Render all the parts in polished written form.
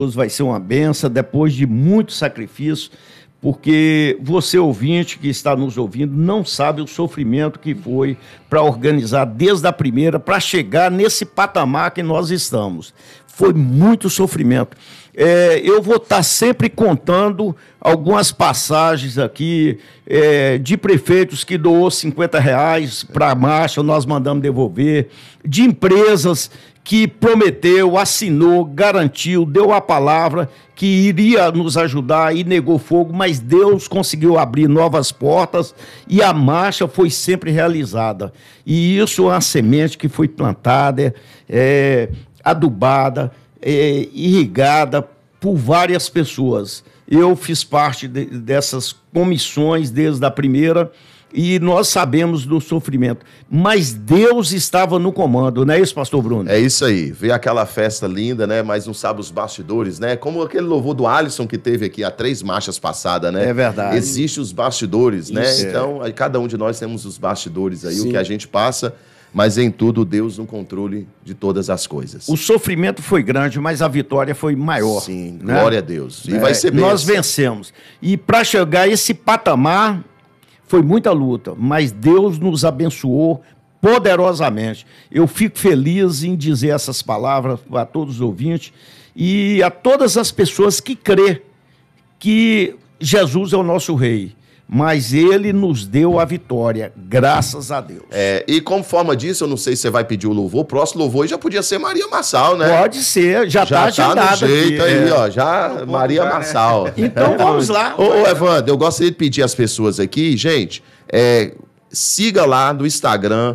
vai ser uma benção, depois de muito sacrifício, porque você, ouvinte, que está nos ouvindo, não sabe o sofrimento que foi para organizar desde a primeira, para chegar nesse patamar que nós estamos. Foi muito sofrimento. Eu vou estar sempre contando algumas passagens aqui de prefeitos que doou R$ 50 para a marcha, nós mandamos devolver, de empresas que prometeu, assinou, garantiu, deu a palavra que iria nos ajudar e negou fogo, mas Deus conseguiu abrir novas portas e a marcha foi sempre realizada. E isso é uma semente que foi plantada, adubada, irrigada por várias pessoas. Eu fiz parte dessas comissões desde a primeira e nós sabemos do sofrimento. Mas Deus estava no comando, não é isso, pastor Bruno? É isso aí. Vê aquela festa linda, né? Mas não sabe os bastidores, né? Como aquele louvor do Alisson que teve aqui há 3 marchas passadas, né? É verdade. Existem os bastidores, né? Isso, então, cada um de nós temos os bastidores aí, Sim. o que a gente passa, mas em tudo Deus no controle de todas as coisas. O sofrimento foi grande, mas a vitória foi maior. Sim, né? glória a Deus. E vai ser bênção. Nós vencemos. E para chegar a esse patamar, foi muita luta, mas Deus nos abençoou poderosamente. Eu fico feliz em dizer essas palavras a todos os ouvintes e a todas as pessoas que crê que Jesus é o nosso rei. Mas ele nos deu a vitória, graças a Deus. E como forma disso, eu não sei se você vai pedir o louvor, o próximo louvor já podia ser Maria Massal, né? Pode ser, já está agendado no jeito aqui. aí, ó, já Maria Massal. Então vamos lá. Ô, Evandro, eu gostaria de pedir às pessoas aqui, gente, siga lá no Instagram,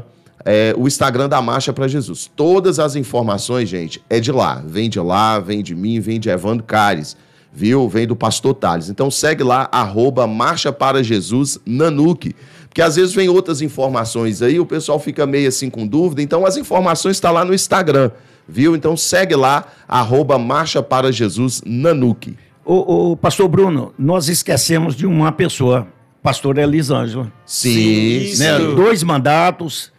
o Instagram da Marcha para Jesus. Todas as informações, gente, é de lá. Vem de mim, vem de Evandro Cares. Viu? Vem do pastor Thales. Então segue lá, @Marcha para Jesus Nanuque. Porque às vezes vem outras informações aí, o pessoal fica meio assim com dúvida. Então as informações estão lá no Instagram, viu? Então segue lá, @Marcha para Jesus Nanuque. Ô, pastor Bruno, nós esquecemos de uma pessoa, pastor Elisângela. Sim. Né? 2 mandatos.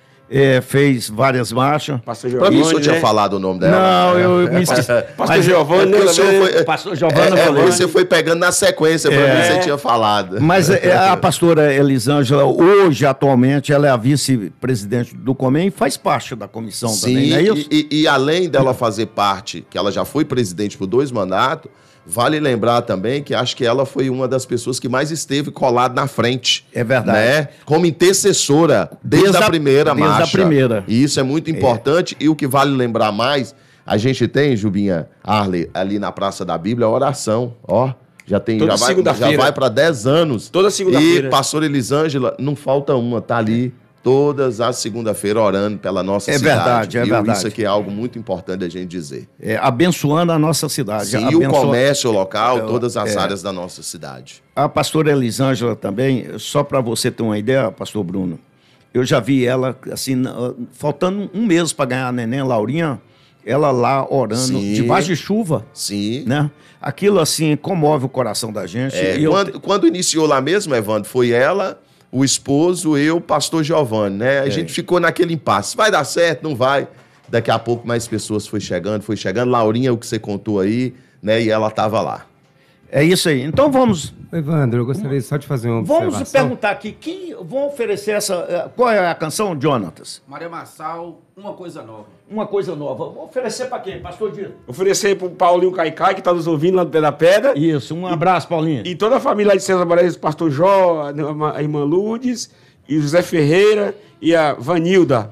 Fez várias marchas. Pastor Pra Giovanni, mim, o senhor tinha falado o nome dela. Não, eu me esqueci. Pastor Giovanni, Pastor Giovanni falou. Você foi pegando na sequência, pra mim você tinha falado. Mas a pastora Elisângela, hoje, atualmente, ela é a vice-presidente do Comem e faz parte da comissão também, não é isso? E além dela fazer parte, que ela já foi presidente por 2 mandatos, vale lembrar também que acho que ela foi uma das pessoas que mais esteve colada na frente. É verdade. Né? Como intercessora desde a primeira marcha. Desde a primeira. E isso é muito importante. E o que vale lembrar mais, a gente tem, Jubinha, Arley, ali na Praça da Bíblia, a oração. Ó, já vai para 10 anos. Toda segunda-feira. E pastora Elisângela, não falta uma, tá ali. Todas as segunda-feira orando pela nossa cidade. É verdade. Isso aqui é algo muito importante a gente dizer. Abençoando a nossa cidade. Sim, e o comércio local, todas as áreas da nossa cidade. A pastora Elisângela também, só para você ter uma ideia, pastor Bruno, eu já vi ela, assim, faltando 1 mês para ganhar a neném, Laurinha, ela lá orando, debaixo de chuva. Sim. Né? Aquilo, assim, comove o coração da gente. Quando iniciou lá mesmo, Evandro, foi ela, o esposo, eu, pastor Giovanni, né? A gente ficou naquele impasse. Vai dar certo? Não vai. Daqui a pouco mais pessoas foi chegando. Laurinha, o que você contou aí, né? E ela estava lá. É isso aí. Então vamos... Evandro, eu gostaria só de fazer uma observação. Vamos perguntar aqui, quem vão oferecer essa... Qual é a canção, Jonatas? Maria Massal, Uma Coisa Nova. Uma Coisa Nova. Vou oferecer para quem, pastor Dito? Oferecer para o Paulinho Caicai, que está nos ouvindo lá no Pé da Pedra. Isso, um abraço, Paulinho. E toda a família lá de César Moraes, o pastor Jó, a irmã Lourdes, e o José Ferreira e a Vanilda.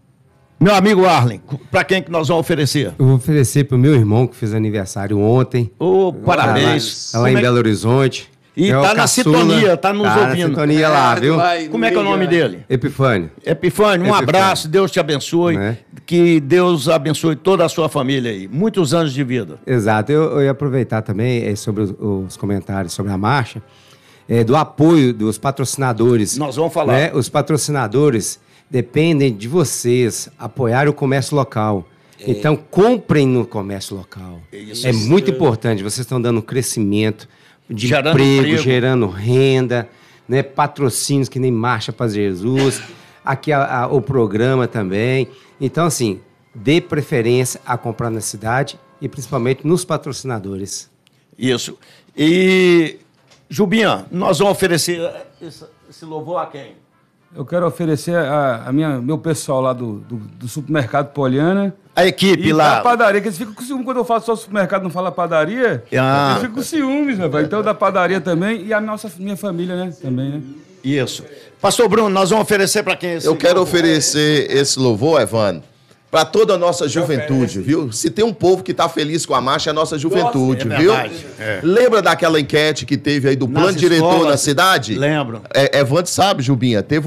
Meu amigo Arlen, para quem que nós vamos oferecer? Eu vou oferecer para o meu irmão, que fez aniversário ontem. Parabéns. Lá em Belo Horizonte. E tá na sintonia, tá nos ouvindo. Na sintonia lá, viu? Como é que é o nome dele? Epifânio. Epifânio, um abraço, Deus te abençoe. Que Deus abençoe toda a sua família aí. Muitos anos de vida. Exato. Eu ia aproveitar também sobre os comentários sobre a marcha, do apoio dos patrocinadores. Nós vamos falar. Os patrocinadores dependem de vocês apoiar o comércio local. Então, comprem no comércio local. É muito importante. Vocês estão dando crescimento de emprego, gerando renda, né? Patrocínios que nem Marcha para Jesus. Aqui o programa também. Então, assim, dê preferência a comprar na cidade e principalmente nos patrocinadores. Isso. E, Jubinha, nós vamos oferecer esse louvor a quem? Eu quero oferecer meu pessoal lá do supermercado Poliana. A equipe e lá. Da padaria, que eles ficam com ciúmes quando eu falo só supermercado, não fala padaria. Ah. Eles ficam com ciúmes, rapaz. Então, da padaria também e minha família, né? Também, né? Isso. Pastor Bruno, nós vamos oferecer para quem? Eu quero oferecer esse louvor, Evandro, para toda a nossa juventude, viu? Se tem um povo que está feliz com a marcha, é a nossa juventude, viu? Lembra daquela enquete que teve aí do plano diretor na cidade? Lembro. Evandro sabe, Jubinha, teve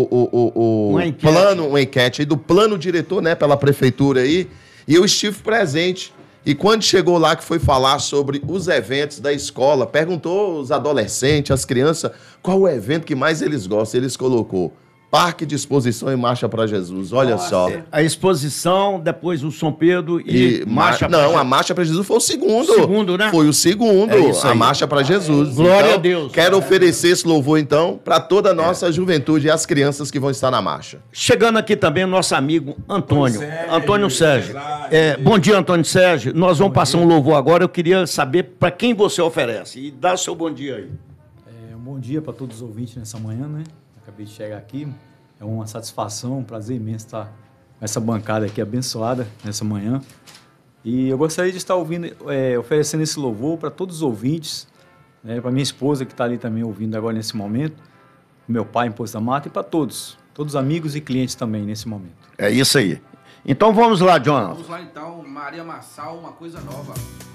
uma enquete aí do plano diretor, né, pela prefeitura aí, e eu estive presente. E quando chegou lá que foi falar sobre os eventos da escola, perguntou aos adolescentes, às crianças, qual o evento que mais eles gostam. Eles colocou Parque de Exposição e Marcha para Jesus. Olha só. A exposição, depois o São Pedro e Marcha para Jesus. Não, a Marcha para Jesus foi o segundo. Segundo, né? Foi o segundo, a Marcha para Jesus. Glória a Deus. Quero oferecer esse louvor, então, para toda a nossa juventude e as crianças que vão estar na marcha. Chegando aqui também o nosso amigo Antônio. Antônio Sérgio. Bom dia, Antônio Sérgio. Nós vamos passar um louvor agora. Eu queria saber para quem você oferece. E dá o seu bom dia aí. Um bom dia para todos os ouvintes nessa manhã, né? Acabei de chegar aqui. É uma satisfação, um prazer imenso estar com essa bancada aqui abençoada nessa manhã. E eu gostaria de estar oferecendo esse louvor para todos os ouvintes, né? Para minha esposa que está ali também ouvindo agora nesse momento, meu pai em Poço da Mata e para todos os amigos e clientes também nesse momento. É isso aí. Então vamos lá, Jonathan. Vamos lá então, Maria Massal, Uma Coisa Nova.